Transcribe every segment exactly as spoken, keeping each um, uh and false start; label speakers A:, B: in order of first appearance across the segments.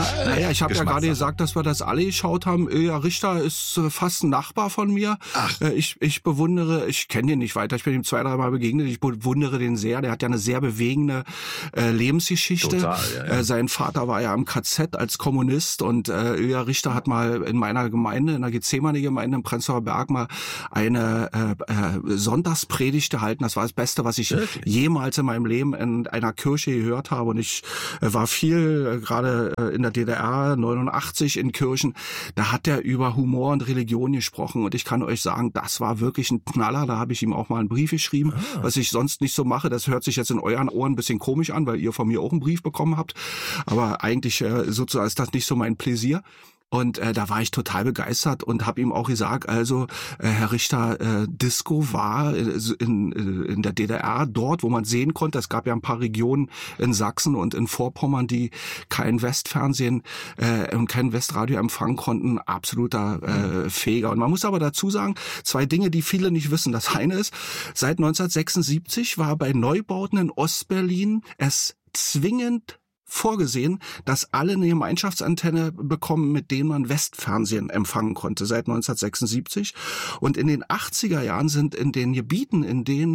A: Naja, ich habe ja gerade gesagt, dass wir das alle geschaut haben. Ilja Richter ist äh, fast ein Nachbar von mir.
B: Ach.
A: Äh, ich, ich bewundere, ich kenne den nicht weiter, ich bin ihm zwei, dreimal begegnet, ich bewundere den sehr. Der hat ja eine sehr bewegende äh, Lebensgeschichte.
B: Total, ja, ja.
A: Äh, sein Vater war ja im K Z als Kommunist und äh, Ilja Richter hat mal in meiner Gemeinde, in der Gethsemane-Gemeinde im Prenzlauer Berg mal eine äh, äh, Sonntagspredigt gehalten. Das war das Beste, was ich
B: Wirklich?
A: jemals in meinem Leben in einer Kirche gehört habe. Und ich äh, war viel, äh, gerade äh, in der D D R, neunundachtzig in Kirchen, da hat er über Humor und Religion gesprochen. Und ich kann euch sagen, das war wirklich ein Knaller. Da habe ich ihm auch mal einen Brief geschrieben, ah. was ich sonst nicht so mache. Das hört sich jetzt in euren Ohren ein bisschen komisch an, weil ihr von mir auch einen Brief bekommen habt. Aber eigentlich äh, sozusagen ist das nicht so mein Pläsier. Und äh, da war ich total begeistert und habe ihm auch gesagt, also äh, Herr Richter, äh, Disco war in, in der D D R dort, wo man sehen konnte, es gab ja ein paar Regionen in Sachsen und in Vorpommern, die kein Westfernsehen äh, und kein Westradio empfangen konnten, absoluter äh, Feger. Und man muss aber dazu sagen, zwei Dinge, die viele nicht wissen. Das eine ist, seit neunzehnhundertsechsundsiebzig war bei Neubauten in Ostberlin es zwingend vorgesehen, dass alle eine Gemeinschaftsantenne bekommen, mit denen man Westfernsehen empfangen konnte, seit neunzehnhundertsechsundsiebzig. Und in den achtziger Jahren sind in den Gebieten, in denen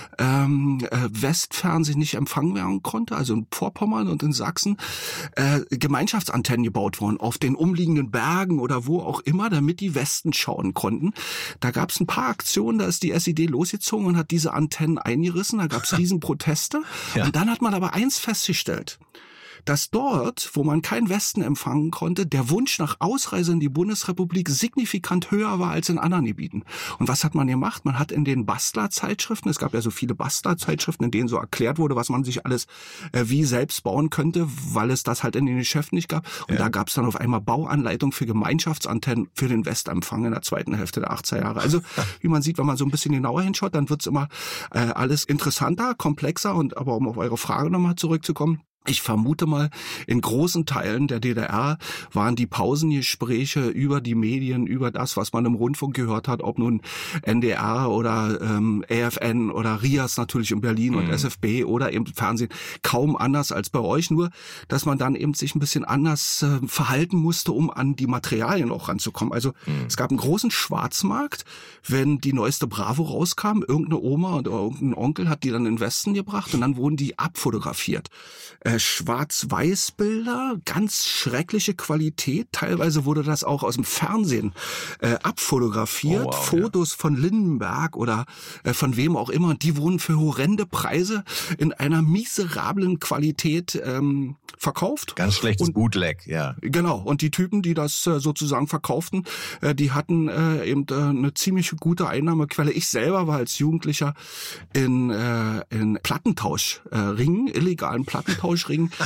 A: ähm, Westfernsehen nicht empfangen werden konnte, also in Vorpommern und in Sachsen, äh, Gemeinschaftsantennen gebaut worden, auf den umliegenden Bergen oder wo auch immer, damit die Westen schauen konnten. Da gab es ein paar Aktionen, da ist die S E D losgezogen und hat diese Antennen eingerissen, da gab es Riesenproteste. Ja. Und dann hat man aber eins festgestellt, dass dort, wo man keinen Westen empfangen konnte, der Wunsch nach Ausreise in die Bundesrepublik signifikant höher war als in anderen Gebieten. Und was hat man gemacht? Man hat in den Bastler-Zeitschriften, es gab ja so viele Bastler-Zeitschriften, in denen so erklärt wurde, was man sich alles äh, wie selbst bauen könnte, weil es das halt in den Geschäften nicht gab. Und ja. da gab es dann auf einmal Bauanleitung für Gemeinschaftsantennen für den Westempfang in der zweiten Hälfte der achtziger Jahre. Also wie man sieht, wenn man so ein bisschen genauer hinschaut, dann wird's immer äh, alles interessanter, komplexer. Und aber um auf eure Frage nochmal zurückzukommen, ich vermute mal, in großen Teilen der D D R waren die Pausengespräche über die Medien, über das, was man im Rundfunk gehört hat, ob nun N D R oder ähm, A F N oder R I A S natürlich in Berlin und mhm. S F B oder eben Fernsehen, kaum anders als bei euch, nur dass man dann eben sich ein bisschen anders äh, verhalten musste, um an die Materialien auch ranzukommen. Also mhm. es gab einen großen Schwarzmarkt, wenn die neueste Bravo rauskam, irgendeine Oma oder irgendein Onkel hat die dann in den Westen gebracht und dann wurden die abfotografiert. Äh, Schwarz-Weiß-Bilder, ganz schreckliche Qualität. Teilweise wurde das auch aus dem Fernsehen äh, abfotografiert. Oh, wow, Fotos ja. von Lindenberg oder äh, von wem auch immer. Die wurden für horrende Preise in einer miserablen Qualität ähm, verkauft.
B: Ganz schlechtes und, Bootleg, ja.
A: Genau. Und die Typen, die das äh, sozusagen verkauften, äh, die hatten äh, eben äh, eine ziemlich gute Einnahmequelle. Ich selber war als Jugendlicher in, äh, in Plattentauschringen, äh, illegalen Plattentauschringen.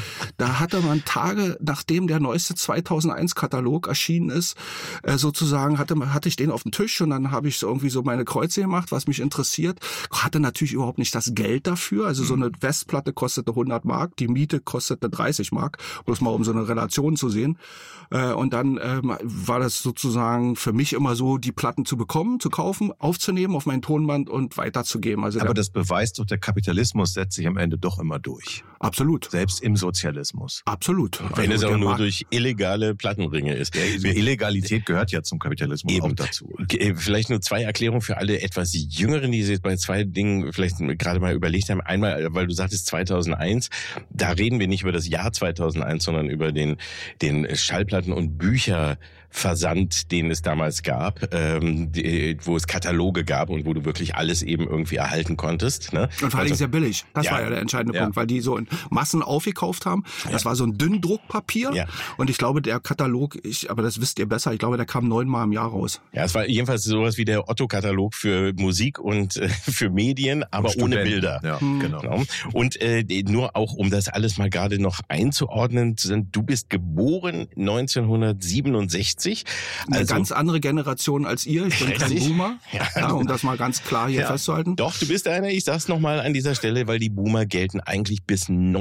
A: Da hatte man Tage, nachdem der neueste zweitausendeins-Katalog erschienen ist, äh, sozusagen hatte, hatte ich den auf dem Tisch und dann habe ich so irgendwie so meine Kreuze gemacht, was mich interessiert. Hatte natürlich überhaupt nicht das Geld dafür. Also so eine Westplatte kostete hundert Mark, die Miete kostete dreißig Mark, bloß mal um so eine Relation zu sehen. Äh, und dann ähm, war das sozusagen für mich immer so, die Platten zu bekommen, zu kaufen, aufzunehmen auf mein Tonband und weiterzugeben. Also
B: aber das beweist doch, der Kapitalismus setzt sich am Ende doch immer durch.
A: Absolut.
B: Selbst im Sozialismus.
A: Absolut.
C: Wenn also es auch nur Markt durch illegale Plattenringe ist.
B: Ja, Illegalität gehört ja zum Kapitalismus
C: eben
B: auch dazu.
C: Vielleicht nur zwei Erklärungen für alle etwas Jüngeren, die sich bei zwei Dingen vielleicht gerade mal überlegt haben. Einmal, weil du sagtest zweitausendeins, da reden wir nicht über das Jahr zweitausendeins, sondern über den, den Schallplatten- und Bücherversand, den es damals gab, ähm, die, wo es Kataloge gab und wo du wirklich alles eben irgendwie erhalten konntest. Ne?
A: Und vor allem also, sehr billig. Das ja, war ja der entscheidende ja. Punkt, weil die so in Massen aufgekauft haben. Das ja. war so ein Dünndruckpapier. Ja. Und ich glaube, der Katalog, ich, aber das wisst ihr besser, ich glaube, der kam neunmal im Jahr raus.
C: Ja, es war jedenfalls sowas wie der Otto-Katalog für Musik und äh, für Medien, aber ohne Bilder.
B: Ja, hm. genau.
C: Und äh, nur auch, um das alles mal gerade noch einzuordnen, du bist geboren neunzehnhundertsiebenundsechzig.
A: Eine also, ganz andere Generation als ihr. Ich bin richtig? kein Boomer. Ja. Ja, um das mal ganz klar hier ja. festzuhalten.
C: Doch, du bist einer, ich sag's nochmal an dieser Stelle, weil die Boomer gelten eigentlich bis neunundsechzig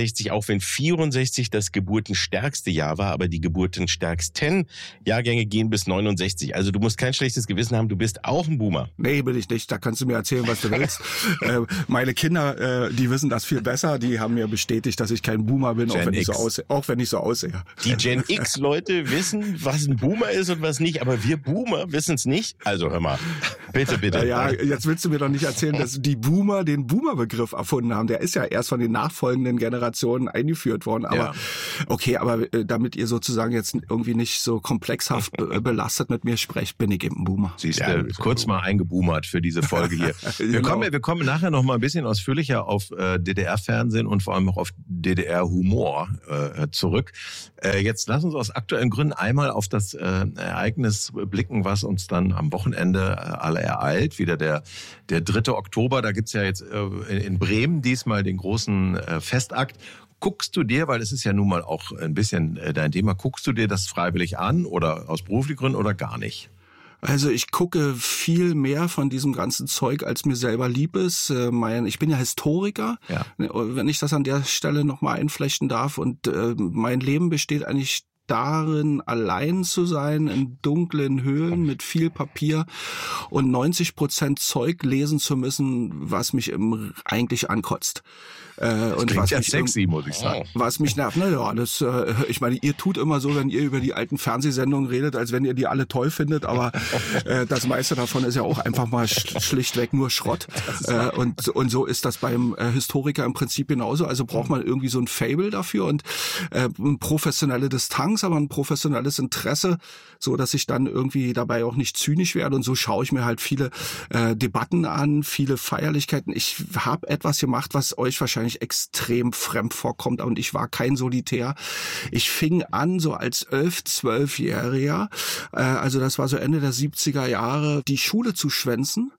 C: neunundsechzig, auch wenn vierundsechzig das geburtenstärkste Jahr war, aber die geburtenstärksten Jahrgänge gehen bis neunundsechzig. Also du musst kein schlechtes Gewissen haben, du bist auch ein Boomer.
A: Nee, bin ich nicht. Da kannst du mir erzählen, was du willst. äh, meine Kinder, äh, die wissen das viel besser. Die haben mir bestätigt, dass ich kein Boomer bin, auch wenn ich, so aussehe, auch wenn ich so aussehe.
C: Die Gen X-Leute wissen, was ein Boomer ist und was nicht, aber wir Boomer wissen es nicht. Also hör mal, bitte, bitte.
A: Ja, jetzt willst du mir doch nicht erzählen, dass die Boomer den Boomer-Begriff erfunden haben. Der ist ja erst von den nachfolgenden Generationen eingeführt worden. Aber ja. Okay, aber äh, damit ihr sozusagen jetzt irgendwie nicht so komplexhaft be- belastet mit mir sprecht, bin ich eben ein Boomer.
B: Siehst du, ja, kurz mal eingeboomert für diese Folge hier. Wir, genau. kommen, wir kommen nachher noch mal ein bisschen ausführlicher auf äh, D D R-Fernsehen und vor allem auch auf D D R-Humor äh, zurück. Äh, jetzt lass uns aus aktuellen Gründen einmal auf das äh, Ereignis blicken, was uns dann am Wochenende äh, alle ereilt. Wieder der der dritte Oktober, da gibt's ja jetzt äh, in, in Bremen diesmal den großen äh, Festakt. Guckst du dir, weil es ist ja nun mal auch ein bisschen äh, dein Thema, guckst du dir das freiwillig an oder aus beruflichen Gründen oder gar nicht?
A: Also ich gucke viel mehr von diesem ganzen Zeug, als mir selber lieb ist. Mein, ich bin ja Historiker,
B: ja.
A: Wenn ich das an der Stelle nochmal einflechten darf. Und äh, mein Leben besteht eigentlich darin, allein zu sein, in dunklen Höhlen mit viel Papier und neunzig Prozent Zeug lesen zu müssen, was mich im, eigentlich ankotzt.
B: Äh, das und was ja mich sexy, muss ich sagen.
A: Was mich nervt, na ja, das, äh, ich meine, ihr tut immer so, wenn ihr über die alten Fernsehsendungen redet, als wenn ihr die alle toll findet, aber äh, das meiste davon ist ja auch einfach mal sch- schlichtweg nur Schrott. Äh, und, und so ist das beim äh, Historiker im Prinzip genauso. Also braucht man irgendwie so ein Fable dafür und äh, eine professionelle Distanz, aber ein professionelles Interesse, so dass ich dann irgendwie dabei auch nicht zynisch werde. Und so schaue ich mir halt viele äh, Debatten an, viele Feierlichkeiten. Ich habe etwas gemacht, was euch wahrscheinlich extrem fremd vorkommt und ich war kein Solitär. Ich fing an so als elf-, zwölfjähriger, äh, also das war so Ende der siebziger Jahre, die Schule zu schwänzen,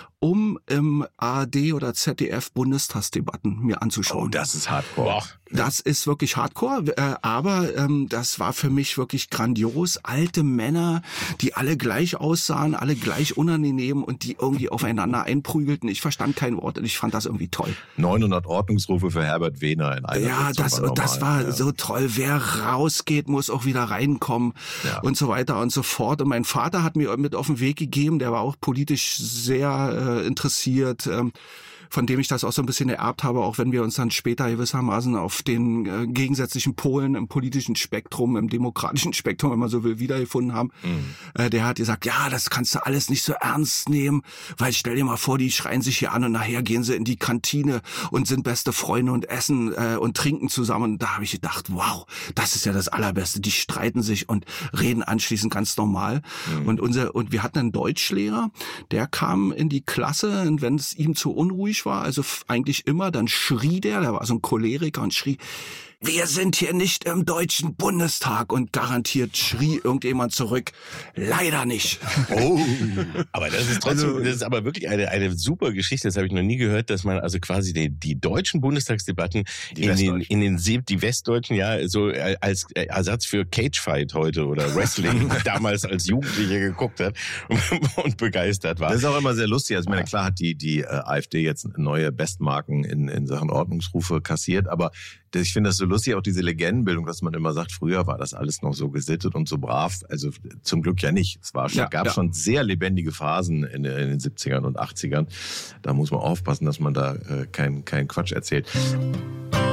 A: um im A R D oder Z D F Bundestagsdebatten mir anzuschauen.
B: Oh, das ist Hardcore.
A: Das ist wirklich Hardcore, äh, aber ähm, das war für mich wirklich grandios. Alte Männer, die alle gleich aussahen, alle gleich unangenehm und die irgendwie aufeinander einprügelten. Ich verstand kein Wort und ich fand das irgendwie toll.
B: neunhundert Ordnungsrufe für Herbert Wehner in einer
A: Ja, das, war das war ja. so toll. Wer rausgeht, muss auch wieder reinkommen ja. und so weiter und so fort. Und mein Vater hat mir mit auf den Weg gegeben, der war auch politisch sehr äh, interessiert, ähm, von dem ich das auch so ein bisschen ererbt habe, auch wenn wir uns dann später gewissermaßen auf den äh, gegensätzlichen Polen im politischen Spektrum, im demokratischen Spektrum, wenn man so will, wiedergefunden haben. Mhm. Äh, der hat gesagt, ja, das kannst du alles nicht so ernst nehmen, weil stell dir mal vor, die schreien sich hier an und nachher gehen sie in die Kantine und sind beste Freunde und essen äh, und trinken zusammen. Und da habe ich gedacht, wow, das ist ja das Allerbeste. Die streiten sich und reden anschließend ganz normal. Mhm. Und unser und wir hatten einen Deutschlehrer, der kam in die Klasse und wenn es ihm zu unruhig war, also eigentlich immer, dann schrie der, der war so ein Choleriker und schrie, wir sind hier nicht im Deutschen Bundestag und garantiert schrie irgendjemand zurück, leider nicht.
C: Oh, aber das ist trotzdem, also, das ist aber wirklich eine eine super Geschichte, das habe ich noch nie gehört, dass man also quasi die, die deutschen Bundestagsdebatten die in den in den die westdeutschen ja so als Ersatz für Cagefight heute oder Wrestling damals als Jugendlicher geguckt hat und, und begeistert war.
B: Das ist auch immer sehr lustig, also ich meine, klar hat die die äh, AfD jetzt neue Bestmarken in in Sachen Ordnungsrufe kassiert, aber ich finde das so lustig, auch diese Legendenbildung, dass man immer sagt, früher war das alles noch so gesittet und so brav. Also zum Glück ja nicht. Es war schon, ja, gab ja. schon sehr lebendige Phasen in, in den siebzigern und achtzigern. Da muss man aufpassen, dass man da äh, keinen kein Quatsch erzählt.